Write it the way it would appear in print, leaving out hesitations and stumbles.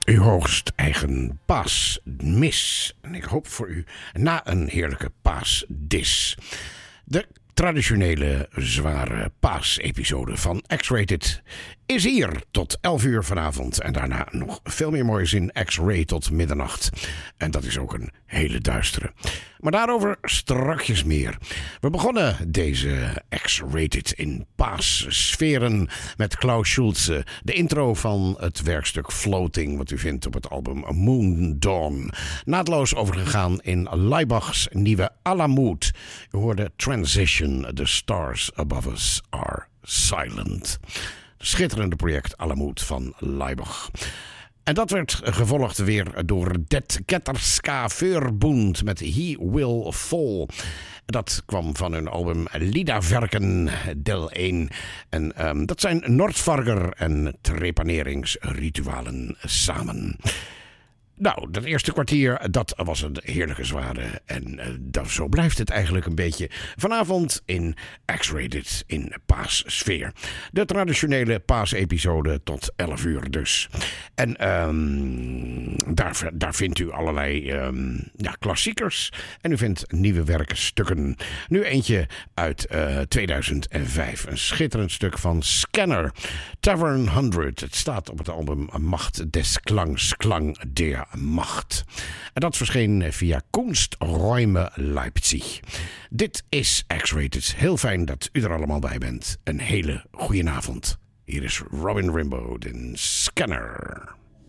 Uw hoogst eigen paasmis. En ik hoop voor u na een heerlijke paasdis. De traditionele zware paasepisode van X-Rated is hier tot 11 uur vanavond. En daarna nog veel meer moois in X-Ray tot middernacht. En dat is ook een hele duistere. Maar daarover strakjes meer. We begonnen deze X-Rated in paassferen met Klaus Schulze. De intro van het werkstuk Floating, wat u vindt op het album Moon Dawn. Naadloos overgegaan in Laibach's nieuwe Alamut. U hoorde Transition, The Stars Above Us Are Silent. Schitterende project Alamut van Laibach. En dat werd gevolgd weer door Det Ketterska Verbund met He Will Fall. Dat kwam van hun album Liederwerken deel 1. En dat zijn Noordvarger en trepaneringsritualen samen. Nou, dat eerste kwartier, dat was een heerlijke zware. En zo blijft het eigenlijk een beetje vanavond in X-Rated in paassfeer. De traditionele paasepisode tot 11 uur dus. En daar vindt u allerlei klassiekers. En u vindt nieuwe werkstukken. Nu eentje uit 2005. Een schitterend stuk van Scanner. Tavern 100. Het staat op het album Macht des Klangs. Klang der Macht. En dat verscheen via Kunsträume Leipzig. Dit is X-Rated. Heel fijn dat u er allemaal bij bent. Een hele goeie avond. Hier is Robin Rimbaud in Scanner.